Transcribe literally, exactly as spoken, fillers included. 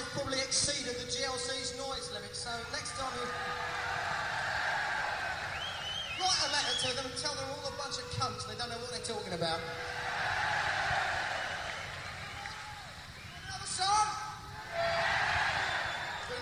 you've probably exceeded the G L C's noise limit, so next time you... write a letter to them and tell them all a bunch of cunts, they don't know what they're talking about.